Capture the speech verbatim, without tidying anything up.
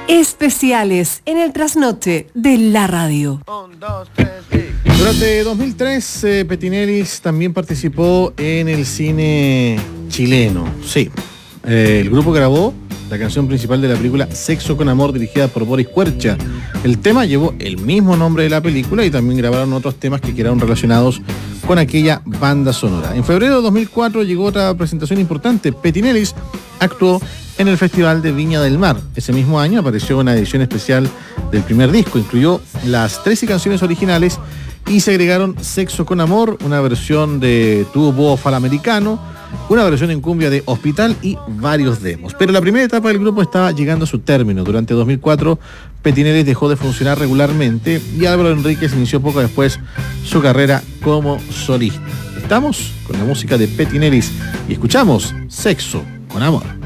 Especiales en el trasnoche de la radio. Un, dos, tres, y... Durante dos mil tres, eh, Petineris también participó en el cine chileno. Sí, eh, el grupo grabó la canción principal de la película Sexo con Amor, dirigida por Boris Quercia. El tema llevó el mismo nombre de la película y también grabaron otros temas que quedaron relacionados con aquella banda sonora. En febrero de dos mil cuatro llegó otra presentación importante. Petineris actuó en el Festival de Viña del Mar. Ese mismo año apareció una edición especial del primer disco. Incluyó las trece canciones originales y se agregaron Sexo con Amor, una versión de Tu Bo Falamericano, una versión en cumbia de Hospital y varios demos. Pero la primera etapa del grupo estaba llegando a su término. Durante dos mil cuatro, Petineris dejó de funcionar regularmente y Álvaro Enríquez inició poco después su carrera como solista. Estamos con la música de Petineris y escuchamos Sexo con Amor.